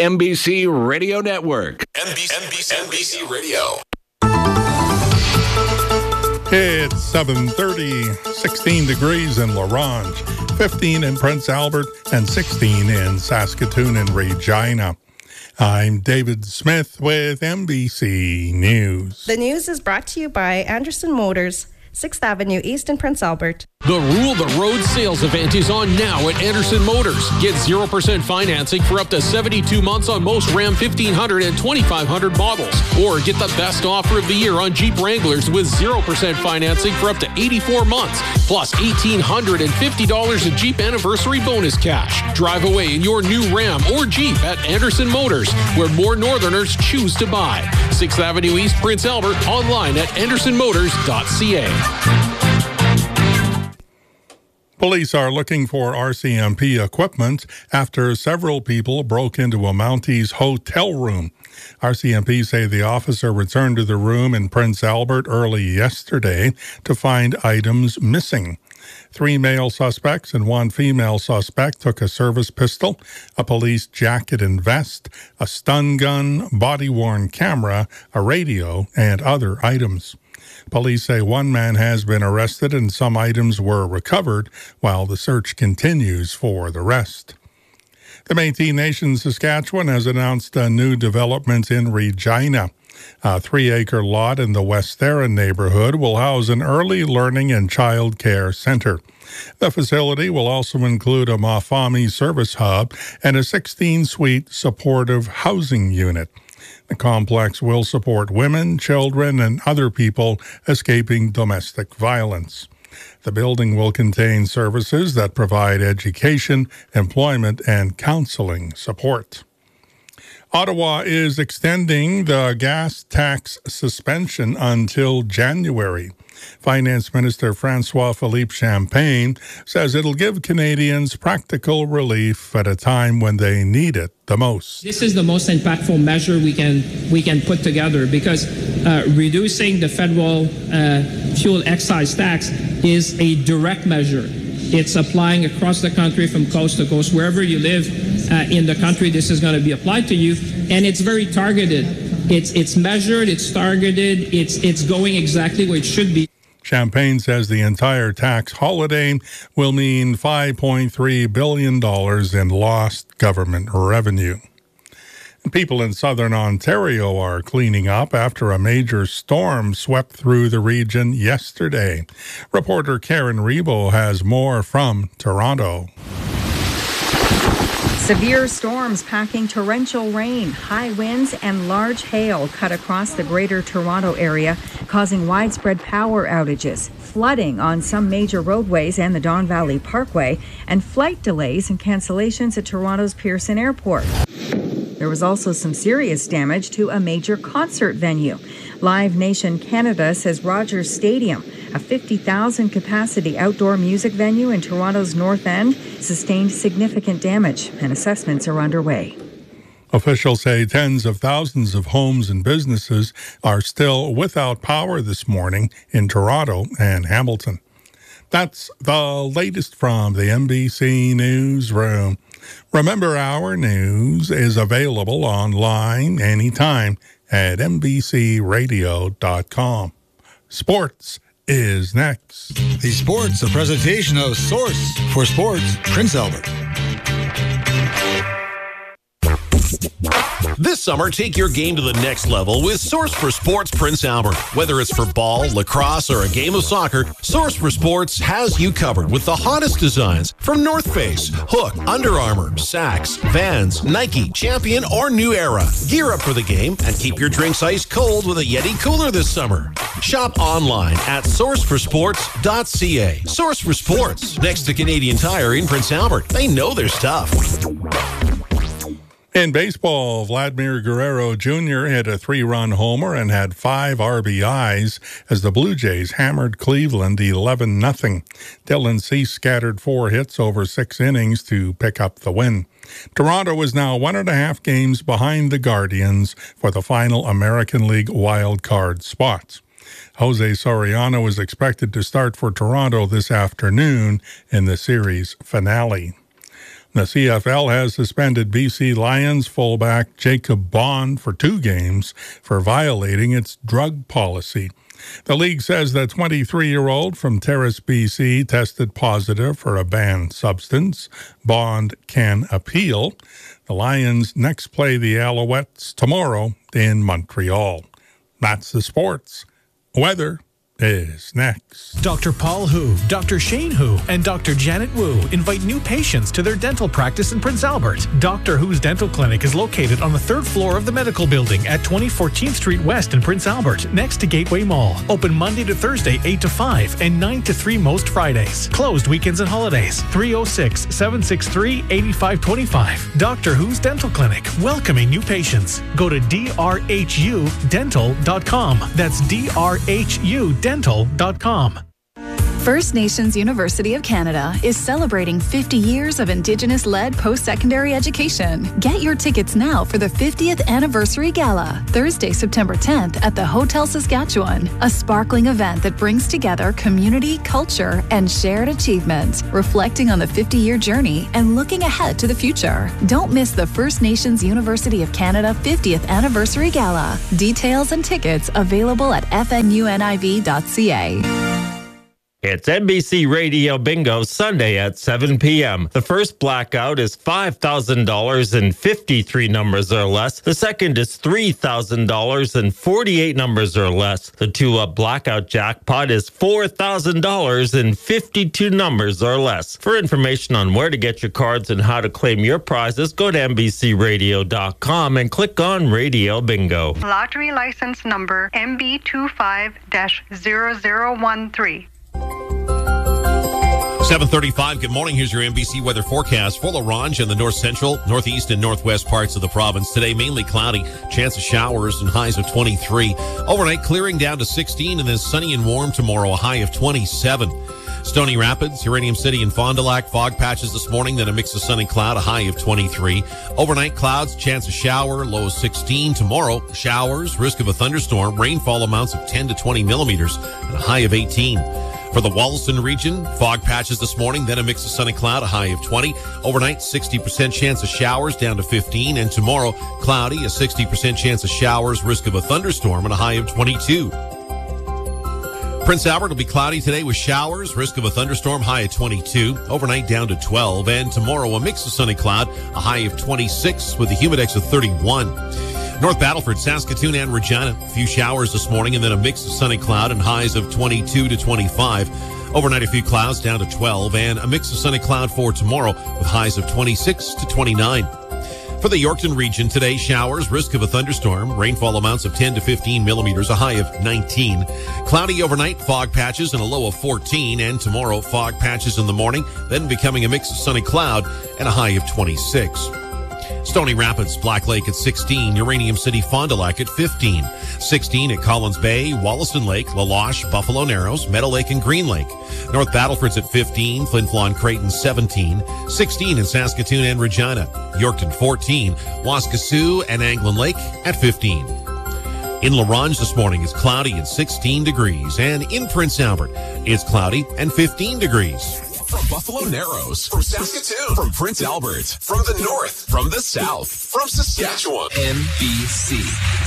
NBC Radio Network. NBC Radio. It's 7:30, 16 degrees in La Ronge, 15 in Prince Albert, and 16 in Saskatoon and Regina. I'm David Smith with NBC News. The news is brought to you by Anderson Motors, 6th Avenue East in Prince Albert. The Rule the Road sales event is on now at Anderson Motors. Get 0% financing for up to 72 months on most Ram 1500 and 2500 models. Or get the best offer of the year on Jeep Wranglers with 0% financing for up to 84 months. Plus $1,850 in Jeep anniversary bonus cash. Drive away in your new Ram or Jeep at Anderson Motors, where more Northerners choose to buy. 6th Avenue East, Prince Albert, online at andersonmotors.ca. Police are looking for RCMP equipment after several people broke into a Mounties hotel room. RCMP say the officer returned to the room in Prince Albert early yesterday to find items missing. 3 male suspects and 1 female suspect took a service pistol, a police jacket and vest, a stun gun, body-worn camera, a radio, and other items. Police say 1 man has been arrested and some items were recovered while the search continues for the rest. The Métis Nation Saskatchewan has announced a new development in Regina. A 3-acre lot in the West Theron neighborhood will house an early learning and child care center. The facility will also include a Mafami service hub and a 16-suite supportive housing unit. The complex will support women, children, and other people escaping domestic violence. The building will contain services that provide education, employment, and counseling support. Ottawa is extending the gas tax suspension until January. Finance Minister François-Philippe Champagne says it'll give Canadians practical relief at a time when they need it the most. This is the most impactful measure we can put together because reducing the federal fuel excise tax is a direct measure. It's applying across the country from coast to coast. Wherever you live in the country, this is going to be applied to you, and it's very targeted. It's measured, it's targeted, it's going exactly where it should be. Champagne says the entire tax holiday will mean $5.3 billion in lost government revenue. People in southern Ontario are cleaning up after a major storm swept through the region yesterday. Reporter Karen Rebo has more from Toronto. Severe storms packing torrential rain, high winds, and large hail cut across the Greater Toronto area, causing widespread power outages, flooding on some major roadways and the Don Valley Parkway, and flight delays and cancellations at Toronto's Pearson Airport. There was also some serious damage to a major concert venue. Live Nation Canada says Rogers Stadium, a 50,000 capacity outdoor music venue in Toronto's North End, sustained significant damage, and assessments are underway. Officials say tens of thousands of homes and businesses are still without power this morning in Toronto and Hamilton. That's the latest from the NBC Newsroom. Remember, our news is available online anytime at NBCRadio.com. Sports is next. The Sports, a presentation of Source for Sports, Prince Albert. This summer, take your game to the next level with Source for Sports Prince Albert. Whether it's for ball, lacrosse, or a game of soccer, Source for Sports has you covered with the hottest designs from North Face, Hook, Under Armour, Saxx, Vans, Nike, Champion, or New Era. Gear up for the game and keep your drinks ice cold with a Yeti cooler this summer. Shop online at sourceforsports.ca. Source for Sports, next to Canadian Tire in Prince Albert. They know their stuff. In baseball, Vladimir Guerrero Jr. hit a 3-run homer and had 5 RBIs as the Blue Jays hammered Cleveland 11-0. Dylan Cease scattered 4 hits over 6 innings to pick up the win. Toronto is now 1.5 games behind the Guardians for the final American League wild card spots. Jose Soriano is expected to start for Toronto this afternoon in the series finale. The CFL has suspended BC Lions fullback Jacob Bond for 2 games for violating its drug policy. The league says the 23-year-old from Terrace, BC, tested positive for a banned substance. Bond can appeal. The Lions next play the Alouettes tomorrow in Montreal. That's the sports. Weather is next. Dr. Paul Hu, Dr. Shane Hu, and Dr. Janet Wu invite new patients to their dental practice in Prince Albert. Dr. Hu's dental clinic is located on the 3rd floor of the medical building at 2014th Street West in Prince Albert, next to Gateway Mall. Open Monday to Thursday, 8 to 5, and 9 to 3 most Fridays. Closed weekends and holidays. 306-763-8525. Dr. Hu's Dental Clinic, welcoming new patients. Go to drhudental.com. That's drhudental.com. First Nations University of Canada is celebrating 50 years of Indigenous-led post-secondary education. Get your tickets now for the 50th Anniversary Gala, Thursday, September 10th at the Hotel Saskatchewan, a sparkling event that brings together community, culture, and shared achievement, reflecting on the 50-year journey and looking ahead to the future. Don't miss the First Nations University of Canada 50th Anniversary Gala. Details and tickets available at fnuniv.ca. It's NBC Radio Bingo Sunday at 7 p.m. The first blackout is $5,000 and 53 numbers or less. The second is $3,000 and 48 numbers or less. The two-up blackout jackpot is $4,000 and 52 numbers or less. For information on where to get your cards and how to claim your prizes, go to NBCRadio.com and click on Radio Bingo. Lottery license number MB25-0013. 7:35. Good morning. Here's your NBC weather forecast. Full orange in the north central, northeast, and northwest parts of the province. Today, mainly cloudy. Chance of showers and highs of 23. Overnight, clearing down to 16, and then sunny and warm tomorrow, a high of 27. Stony Rapids, Uranium City, and Fond du Lac, fog patches this morning, then a mix of sun and cloud, a high of 23. Overnight clouds, chance of shower, low of 16. Tomorrow, showers, risk of a thunderstorm, rainfall amounts of 10 to 20 millimeters, and a high of 18. For the Wollaston region, fog patches this morning, then a mix of sun and cloud, a high of 20. Overnight, 60% chance of showers, down to 15. And tomorrow, cloudy, a 60% chance of showers, risk of a thunderstorm, and a high of 22. Prince Albert will be cloudy today with showers, risk of a thunderstorm, high of 22. Overnight, down to 12. And tomorrow, a mix of sun and cloud, a high of 26 with a humidex of 31. North Battleford, Saskatoon, and Regina. A few showers this morning and then a mix of sun and cloud and highs of 22 to 25. Overnight, a few clouds down to 12 and a mix of sun and cloud for tomorrow with highs of 26 to 29. For the Yorkton region, today, showers, risk of a thunderstorm, rainfall amounts of 10 to 15 millimeters, a high of 19. Cloudy overnight, fog patches and a low of 14. And tomorrow, fog patches in the morning, then becoming a mix of sun and cloud and a high of 26. Stony Rapids, Black Lake at 16, Uranium City, Fond du Lac at 15, 16 at Collins Bay, Wollaston Lake, La Loche, Buffalo Narrows, Meadow Lake, and Green Lake. North Battleford's at 15, Flin Flon, Creighton 17, 16 in Saskatoon and Regina, Yorkton 14, Waskesiu and Anglin Lake at 15. In La Ronge this morning, it's cloudy and 16 degrees, and in Prince Albert, it's cloudy and 15 degrees. From Buffalo Narrows, from Saskatoon, from Prince Albert, from the north, from the south, from Saskatchewan. NBC.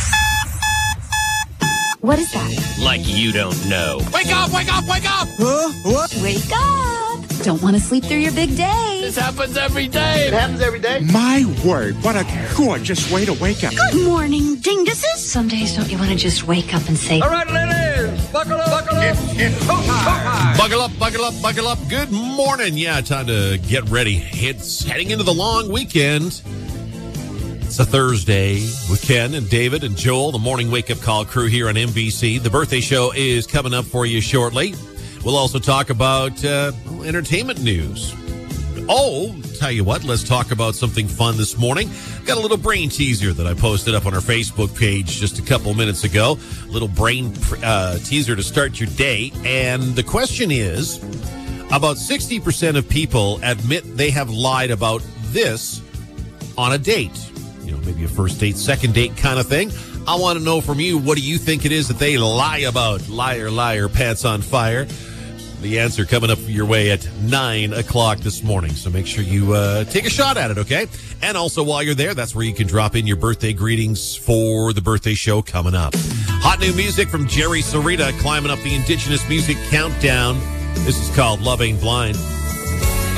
What is that? Like you don't know. Wake up, wake up, wake up! Huh? What? Wake up! Don't want to sleep through your big day. This happens every day. It happens every day. My word, what a gorgeous way to wake up. Good morning, dinguses. Some days don't you want to just wake up and say, all right, ladies, buckle up, buckle up. It's time. Buckle up, buckle up, buckle up. Good morning. Yeah, time to get ready. It's heading into the long weekend. It's a Thursday with Ken and David and Joel, the morning wake-up call crew here on NBC. The birthday show is coming up for you shortly. We'll also talk about entertainment news. Oh, tell you what, let's talk about something fun this morning. Got a little brain teaser that I posted up on our Facebook page just a couple minutes ago. A little brain teaser to start your day. And the question is, about 60% of people admit they have lied about this on a date. You know, maybe a first date, second date kind of thing. I want to know from you, what do you think it is that they lie about? Liar, liar, pants on fire. The answer coming up your way at 9 o'clock this morning. So make sure you take a shot at it, okay? And also while you're there, that's where you can drop in your birthday greetings for the birthday show coming up. Hot new music from Jerry Sarita climbing up the Indigenous Music Countdown. This is called Love Ain't Blind.